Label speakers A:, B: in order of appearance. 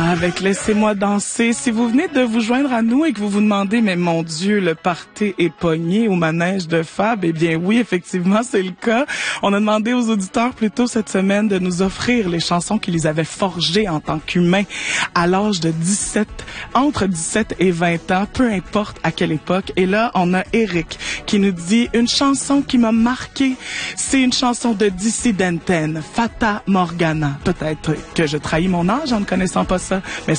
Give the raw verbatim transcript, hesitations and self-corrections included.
A: avec Laissez-moi danser. Si vous venez de vous joindre à nous et que vous vous demandez, mais mon Dieu, le party est pogné au manège de Fab, eh bien oui, effectivement, c'est le cas. On a demandé aux auditeurs plus tôt cette semaine de nous offrir les chansons qui les avaient forgés en tant qu'humains à l'âge de dix-sept, entre dix-sept et vingt ans, peu importe à quelle époque. Et là, on a Eric qui nous dit une chanson qui m'a marqué, c'est une chanson de Dissidenten, Fata Morgana. Peut-être que je trahis mon âge en ne connaissant pas ça, mais